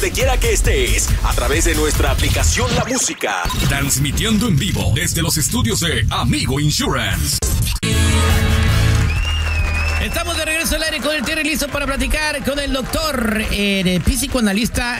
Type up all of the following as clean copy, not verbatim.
donde quiera que estés, a través de nuestra aplicación La Música. Transmitiendo en vivo desde los estudios de Amigo Insurance. Estamos de regreso al aire con el Terry, listo para platicar con el doctor, psicoanalista,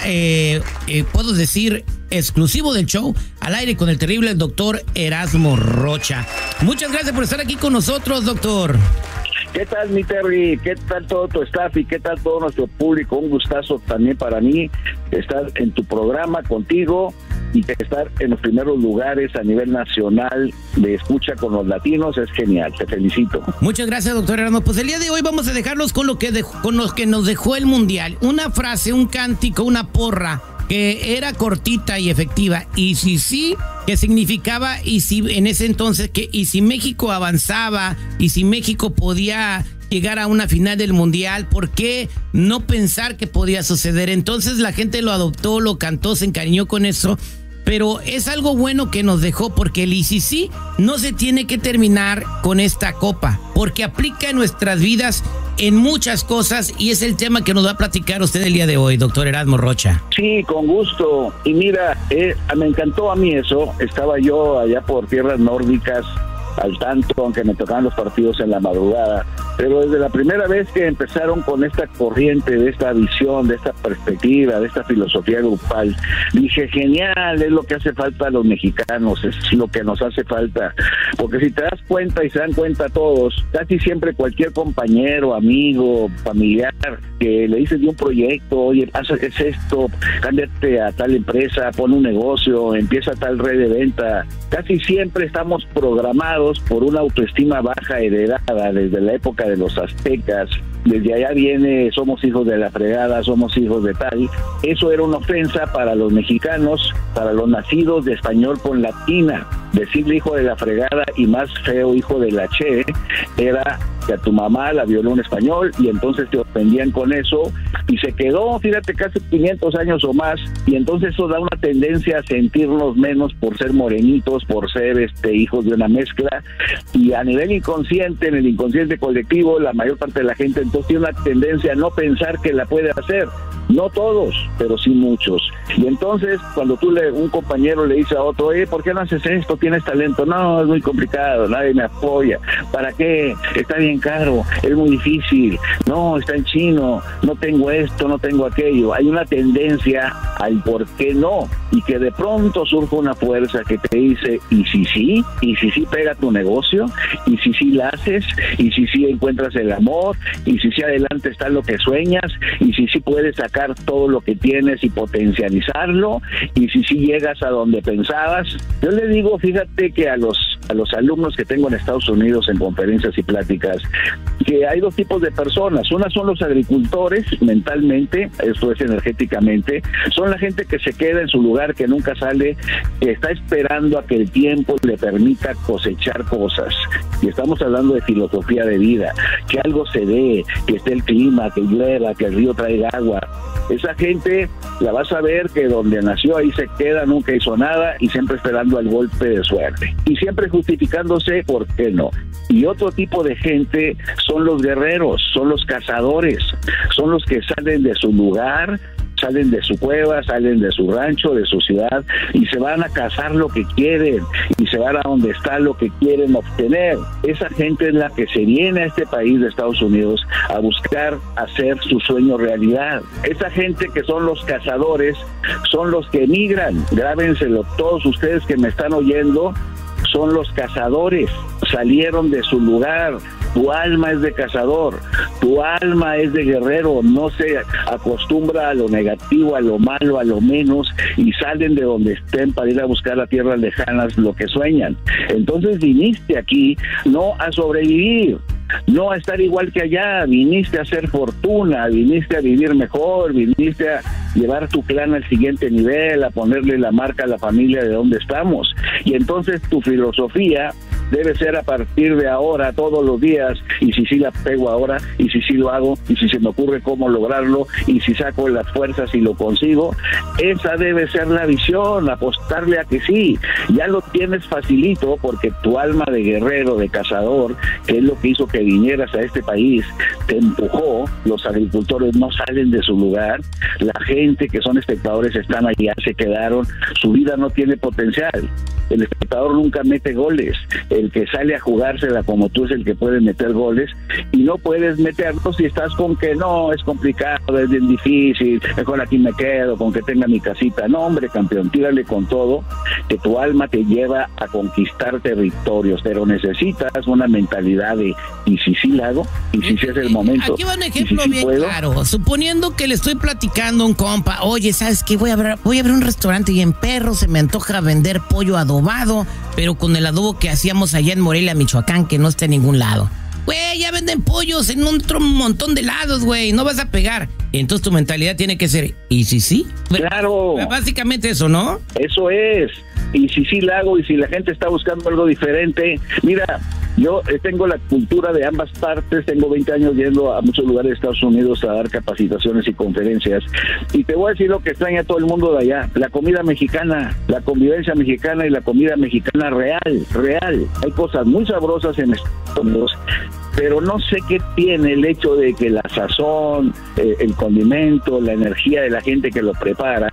puedo decir, exclusivo del show, al aire con el terrible doctor Erasmo Rocha. Muchas gracias por estar aquí con nosotros, doctor. ¿Qué tal, mi Terry? ¿Qué tal todo tu staff y qué tal todo nuestro público? Un gustazo también para mí estar en tu programa contigo y estar en los primeros lugares a nivel nacional de escucha con los latinos. Es genial, te felicito. Muchas gracias, doctor Erasmo. Pues el día de hoy vamos a dejarlos con lo que nos dejó el Mundial. Una frase, un cántico, una porra que era cortita y efectiva. Y si sí, que significaba, y si en ese entonces, y si México avanzaba, y si México podía llegar a una final del Mundial, ¿por qué no pensar que podía suceder? Entonces la gente lo adoptó, lo cantó, se encariñó con eso. Pero es algo bueno que nos dejó, porque el ICC no se tiene que terminar con esta copa, porque aplica en nuestras vidas en muchas cosas, y es el tema que nos va a platicar usted el día de hoy, doctor Erasmo Rocha. Sí, con gusto. Y mira, me encantó a mí eso. Estaba yo allá por tierras nórdicas al tanto, aunque me tocaban los partidos en la madrugada, pero desde la primera vez que empezaron con esta corriente, de esta visión, de esta perspectiva, de esta filosofía grupal, dije, genial, es lo que hace falta a los mexicanos, es lo que nos hace falta, porque si te das cuenta y se dan cuenta todos, casi siempre cualquier compañero, amigo, familiar, que le dices de un proyecto, oye, haz esto, cámbiate a tal empresa, pon un negocio, empieza tal red de venta, casi siempre estamos programados por una autoestima baja heredada desde la época de los aztecas. Desde allá viene, somos hijos de la fregada, somos hijos de tal. Eso era una ofensa para los mexicanos, para los nacidos de español con latina. Decirle hijo de la fregada, y más feo, hijo de la che, era que a tu mamá la violó un español, y entonces te ofendían con eso, y se quedó, fíjate, casi 500 años o más, y entonces eso da una tendencia a sentirnos menos por ser morenitos, por ser hijos de una mezcla, y a nivel inconsciente, en el inconsciente colectivo, la mayor parte de la gente entonces tiene una tendencia a no pensar que la puede hacer. No todos, pero sí muchos. Y entonces, cuando un compañero le dice a otro, ¿por qué no haces esto? ¿Tienes talento? No, es muy complicado, nadie me apoya. ¿Para qué? Está bien caro, es muy difícil. No, está en chino, no tengo esto, no tengo aquello. Hay una tendencia al por qué no, y que de pronto surge una fuerza que te dice, ¿y si sí? ¿Y si sí pega tu negocio? ¿Y si sí la haces? ¿Y si sí encuentras el amor? ¿Y si sí adelante está lo que sueñas? ¿Y si sí puedes sacar todo lo que tienes y potencializarlo? ¿Y si sí llegas a donde pensabas? Yo le digo, fíjate que a los alumnos que tengo en Estados Unidos en conferencias y pláticas, que hay dos tipos de personas. Una son los agricultores mentalmente, esto es energéticamente, son la gente que se queda en su lugar, que nunca sale, que está esperando a que el tiempo le permita cosechar cosas. Y estamos hablando de filosofía de vida, que algo se dé, que esté el clima, que llueva, que el río traiga agua. Esa gente la vas a ver que donde nació ahí se queda, nunca hizo nada, y siempre esperando el golpe de suerte, y siempre justificándose por qué no. Y otro tipo de gente son los guerreros, son los cazadores, son los que salen de su lugar, salen de su cueva, salen de su rancho, de su ciudad, y se van a cazar lo que quieren, y se van a donde está lo que quieren obtener. Esa gente es la que se viene a este país de Estados Unidos a buscar hacer su sueño realidad. Esa gente que son los cazadores son los que emigran. Grábenselo todos ustedes que me están oyendo, son los cazadores, salieron de su lugar. Tu alma es de cazador, tu alma es de guerrero, no se acostumbra a lo negativo, a lo malo, a lo menos, y salen de donde estén para ir a buscar a tierras lejanas lo que sueñan. Entonces viniste aquí no a sobrevivir, no a estar igual que allá, viniste a hacer fortuna, viniste a vivir mejor, viniste a llevar tu clan al siguiente nivel, a ponerle la marca a la familia de donde estamos. Y entonces tu filosofía debe ser a partir de ahora, todos los días, y si sí la pego ahora, y si sí lo hago, y si se me ocurre cómo lograrlo, y si saco las fuerzas y lo consigo. Esa debe ser la visión, apostarle a que sí. Ya lo tienes facilito porque tu alma de guerrero, de cazador, que es lo que hizo que vinieras a este país, te empujó. Los agricultores no salen de su lugar, la gente que son espectadores están allá, se quedaron, su vida no tiene potencial. El espectador nunca mete goles, el que sale a jugársela como tú es el que puede meter goles, y no puedes meterlos si estás con que no, es complicado, es bien difícil, mejor aquí me quedo, con que tenga mi casita. No, hombre, campeón, tírale con todo, que tu alma te lleva a conquistar territorios, pero necesitas una mentalidad de, ¿y si sí la hago? ¿Y si sí es el momento? Aquí va un ejemplo si bien puedo? claro, suponiendo que le estoy platicando a un compa, oye, ¿sabes qué? Voy a abrir un restaurante y en Perro se me antoja vender pollo adobado, pero con el adobo que hacíamos allá en Morelia, Michoacán, que no está en ningún lado. Güey, ya venden pollos en otro montón de lados, güey, no vas a pegar. Entonces tu mentalidad tiene que ser, ¿y si sí? Claro. Básicamente eso, ¿no? Eso es. Y si sí la hago, y si la gente está buscando algo diferente, mira, yo tengo la cultura de ambas partes, tengo 20 años yendo a muchos lugares de Estados Unidos a dar capacitaciones y conferencias, y te voy a decir lo que extraña todo el mundo de allá: la comida mexicana, la convivencia mexicana y la comida mexicana real. Hay cosas muy sabrosas en Estados Unidos, pero no sé qué tiene el hecho de que la sazón, el condimento, la energía de la gente que lo prepara,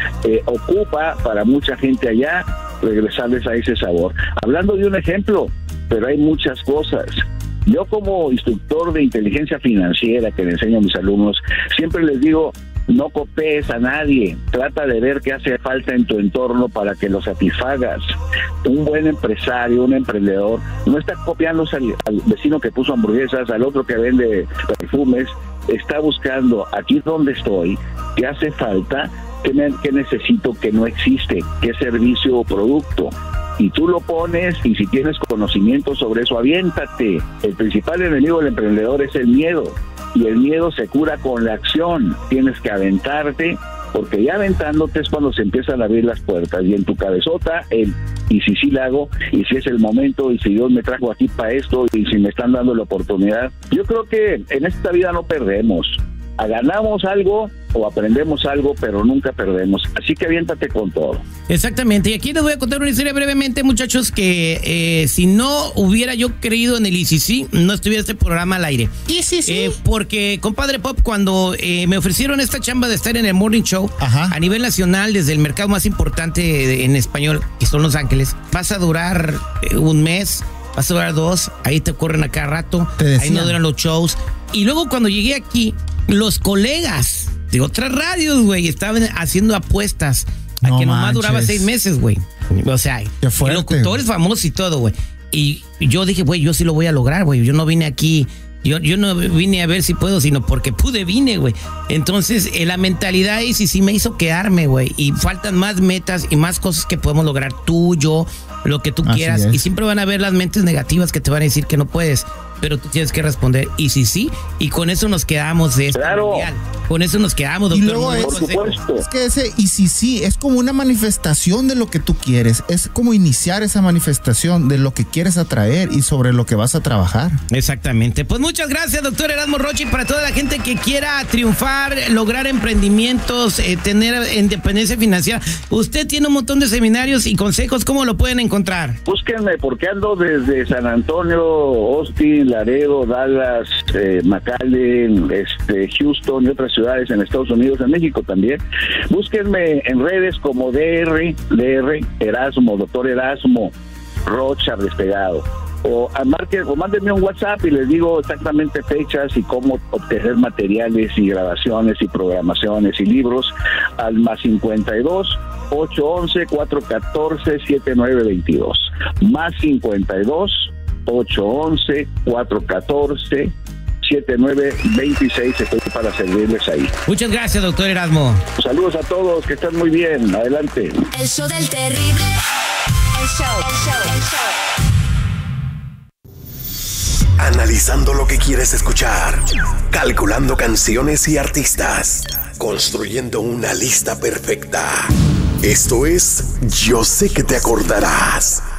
ocupa para mucha gente allá regresarles a ese sabor. Hablando de un ejemplo, pero hay muchas cosas. Yo como instructor de inteligencia financiera que le enseño a mis alumnos, siempre les digo, no copies a nadie, trata de ver qué hace falta en tu entorno para que lo satisfagas. Un buen empresario, un emprendedor, no está copiándose al vecino que puso hamburguesas, al otro que vende perfumes, está buscando aquí donde estoy, qué hace falta, qué necesito que no existe, qué servicio o producto. Y tú lo pones, y si tienes conocimiento sobre eso, aviéntate. El principal enemigo del emprendedor es el miedo, y el miedo se cura con la acción. Tienes que aventarte, porque ya aventándote es cuando se empiezan a abrir las puertas, y en tu cabezota y si sí la hago, y si es el momento, y si Dios me trajo aquí para esto, y si me están dando la oportunidad. Yo creo que en esta vida no perdemos. Ganamos algo o aprendemos algo, pero nunca perdemos. Así que aviéntate con todo. Exactamente. Y aquí les voy a contar una historia brevemente, muchachos, que si no hubiera yo creído en el ICC, no estuviera este programa al aire. Porque, compadre Pop, cuando me ofrecieron esta chamba de estar en el Morning Show, a nivel nacional, desde el mercado más importante en español, que son Los Ángeles, vas a durar un mes, vas a durar 2, ahí te corren a cada rato, ahí no duran los shows. Y luego cuando llegué aquí, los colegas de otras radios, güey, estaban haciendo apuestas a que nomás duraba 6 meses, güey. O sea, locutores famosos y todo, güey. Y yo dije, güey, yo sí lo voy a lograr, güey. Yo no vine aquí, yo no vine a ver si puedo, sino porque vine, güey. Entonces, la mentalidad ahí sí me hizo quedarme, güey. Y faltan más metas y más cosas que podemos lograr tú, yo, lo que tú quieras. Y siempre van a haber las mentes negativas que te van a decir que no puedes, pero tú tienes que responder, y si sí, y con eso nos quedamos de este mundial. Con eso nos quedamos, doctor. Y luego es que ese y si sí es como una manifestación de lo que tú quieres, es como iniciar esa manifestación de lo que quieres atraer y sobre lo que vas a trabajar. Exactamente. Pues muchas gracias, doctor Erasmo Rocha, y para toda la gente que quiera triunfar, lograr emprendimientos, tener independencia financiera, usted tiene un montón de seminarios y consejos. ¿Cómo lo pueden encontrar? Búsquenme, porque ando desde San Antonio, Austin, Laredo, Dallas, McAllen, Houston y otras ciudades en Estados Unidos, en México también. Búsquenme en redes como DR Erasmo, doctor Erasmo Rocha Despegado. O mándenme un WhatsApp y les digo exactamente fechas y cómo obtener materiales y grabaciones y programaciones y libros al +52 811 414 7922. +52 811 414 7926. Estoy para servirles ahí. Muchas gracias, doctor Erasmo. Saludos a todos, que estén muy bien. Adelante. El show del terrible. El show. Analizando lo que quieres escuchar, calculando canciones y artistas, construyendo una lista perfecta. Esto es Yo Sé Que Te Acordarás.